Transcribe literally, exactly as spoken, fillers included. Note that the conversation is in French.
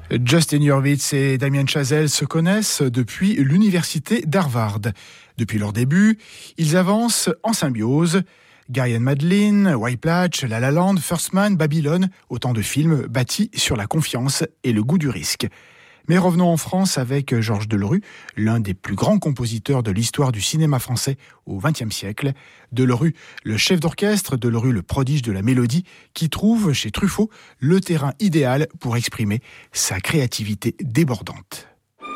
Justin Hurwitz et Damien Chazelle se connaissent depuis l'université d'Harvard. Depuis leur début, ils avancent en symbiose. Gary and Madeline, White Platch, La La Land, First Man, Babylone, autant de films bâtis sur la confiance et le goût du risque. Mais revenons en France avec Georges Delerue, l'un des plus grands compositeurs de l'histoire du cinéma français au vingtième siècle. Delerue, le chef d'orchestre, Delerue, le prodige de la mélodie, qui trouve chez Truffaut le terrain idéal pour exprimer sa créativité débordante.